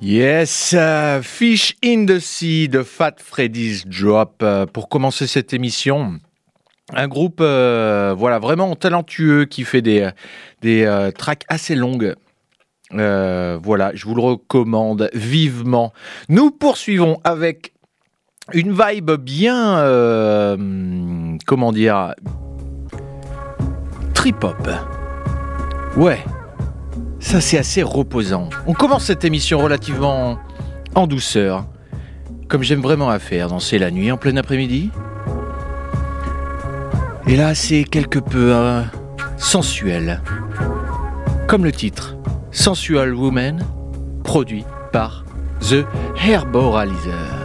Yes, Fish in the Sea de Fat Freddy's Drop. Pour commencer cette émission, un groupe vraiment talentueux qui fait des tracks assez longues. Je vous le recommande vivement. Nous poursuivons avec une vibe bien, trip-hop. Ouais. Ça, c'est assez reposant. On commence cette émission relativement en douceur, comme j'aime vraiment à faire, danser la nuit en plein après-midi. Et là, c'est quelque peu sensuel, comme le titre, Sensual Woman, produit par The Herboralizer.